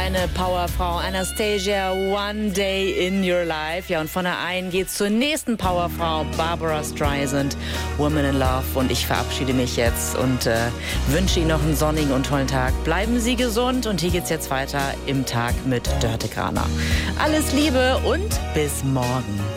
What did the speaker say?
eine Powerfrau, Anastasia, One Day in Your Life. Ja, und von der einen geht's zur nächsten Powerfrau, Barbra Streisand, Woman in Love. Und ich verabschiede mich jetzt und wünsche Ihnen noch einen sonnigen und tollen Tag. Bleiben Sie gesund und hier geht's jetzt weiter im Tag mit Dörte Kraner. Alles Liebe und bis morgen.